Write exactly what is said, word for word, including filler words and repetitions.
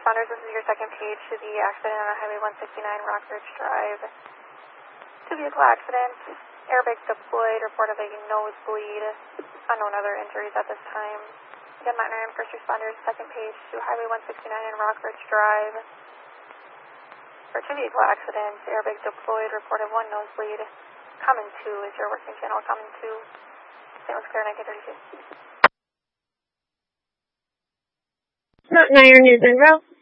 responders, this is your second page to the accident on Highway one sixty-nine, Rockridge Drive. Two vehicle accident, airbag deployed, report of a nosebleed, unknown other injuries at this time. Again, Mountain Iron first responders, second page to Highway one sixty-nine and Rockridge Drive. For two vehicle accident, airbag deployed, report of one nosebleed. Common two is your working channel, Common two. Saint Louis Clear nineteen thirty-two. Mountain Iron is en route.